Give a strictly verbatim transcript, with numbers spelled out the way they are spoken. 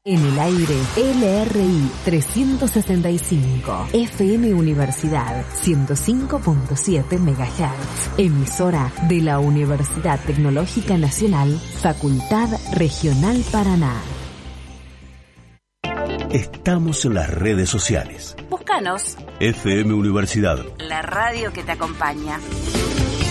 En el aire, L R I trescientos sesenta y cinco, F M Universidad ciento cinco punto siete megahertz, emisora de la Universidad Tecnológica Nacional, Facultad Regional Paraná. Estamos en las redes sociales. Búscanos. F M Universidad. La radio que te acompaña.